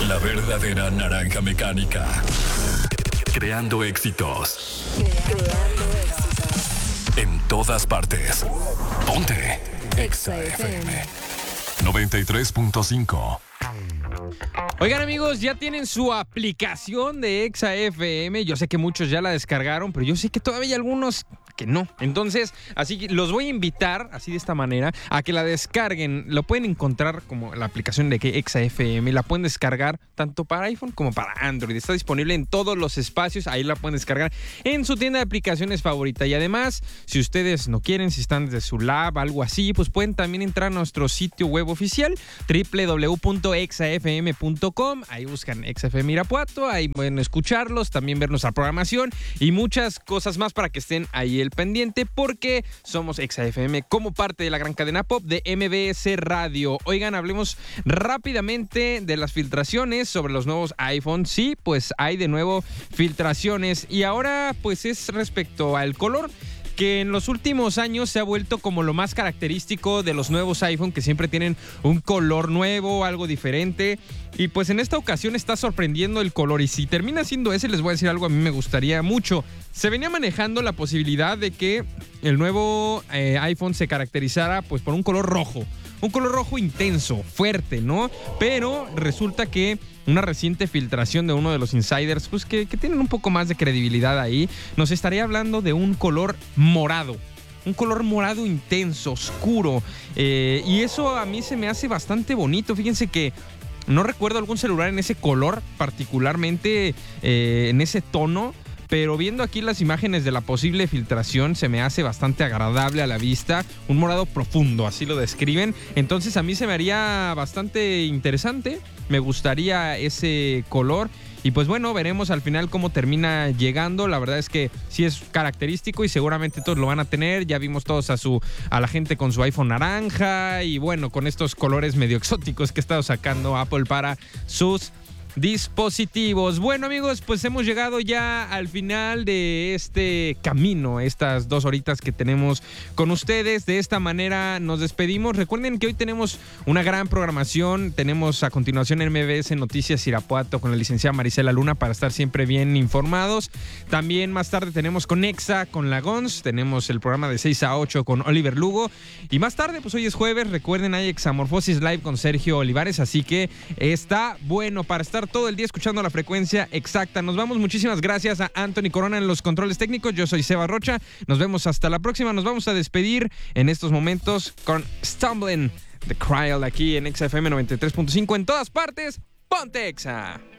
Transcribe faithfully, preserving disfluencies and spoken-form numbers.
La verdadera naranja mecánica. Creando éxitos. Creando éxitos. En todas partes. Ponte Exa F M noventa y tres punto cinco. Oigan, amigos, ya tienen su aplicación de Exa F M. Yo sé que muchos ya la descargaron, pero yo sé que todavía hay algunos que no. Entonces, así que los voy a invitar, así de esta manera, a que la descarguen. Lo pueden encontrar como la aplicación de Exa F M. La pueden descargar tanto para iPhone como para Android. Está disponible en todos los espacios. Ahí la pueden descargar en su tienda de aplicaciones favorita. Y además, si ustedes no quieren, si están desde su lab, algo así, pues pueden también entrar a nuestro sitio web oficial, doble u doble u doble u punto exa f m punto com. Ahí buscan Exa F M Irapuato. Ahí pueden escucharlos, también ver nuestra programación y muchas cosas más para que estén ahí el pendiente, porque somos Exa F M como parte de la gran cadena pop de M B S Radio. Oigan, hablemos rápidamente de las filtraciones sobre los nuevos iPhones. Sí, pues hay de nuevo filtraciones y ahora pues es respecto al color, que en los últimos años se ha vuelto como lo más característico de los nuevos iPhone, que siempre tienen un color nuevo, algo diferente. Y pues en esta ocasión está sorprendiendo el color. Y si termina siendo ese, les voy a decir algo, a mí me gustaría mucho. Se venía manejando la posibilidad de que el nuevo eh, iPhone se caracterizara pues por un color rojo. Un color rojo intenso, fuerte, ¿no? Pero resulta que una reciente filtración de uno de los insiders, pues que, que tienen un poco más de credibilidad ahí, nos estaría hablando de un color morado. Un color morado intenso, oscuro. Eh, y eso a mí se me hace bastante bonito. Fíjense que no recuerdo algún celular en ese color, particularmente eh, en ese tono. Pero viendo aquí las imágenes de la posible filtración, se me hace bastante agradable a la vista. Un morado profundo, así lo describen. Entonces a mí se me haría bastante interesante. Me gustaría ese color. Y pues bueno, veremos al final cómo termina llegando. La verdad es que sí es característico y seguramente todos lo van a tener. Ya vimos todos a su a la gente con su iPhone naranja. Y bueno, con estos colores medio exóticos que ha estado sacando Apple para sus dispositivos. Bueno, amigos, pues hemos llegado ya al final de este camino, estas dos horitas que tenemos con ustedes. De esta manera nos despedimos. Recuerden que hoy tenemos una gran programación. Tenemos a continuación M B S Noticias Irapuato con la licenciada Marisela Luna para estar siempre bien informados. También más tarde tenemos con Exa, con la Gons. Tenemos el programa de seis a ocho con Oliver Lugo. Y más tarde, pues hoy es jueves, recuerden, hay Examorfosis Live con Sergio Olivares. Así que está bueno para estar todo el día escuchando la frecuencia exacta. Nos vamos, muchísimas gracias a Anthony Corona en los controles técnicos. Yo soy Seba Rocha. Nos vemos hasta la próxima. Nos vamos a despedir en estos momentos con Stumbling The Cryl aquí en Exa F M noventa y tres punto cinco. En todas partes, ponte Exa.